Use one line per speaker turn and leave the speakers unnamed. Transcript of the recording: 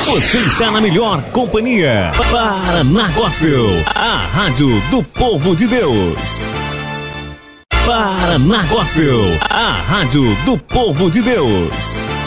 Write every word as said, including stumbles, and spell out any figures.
Você está na melhor companhia. Paraná Gospel, a rádio do povo de Deus. Paraná Gospel, a rádio do povo de Deus.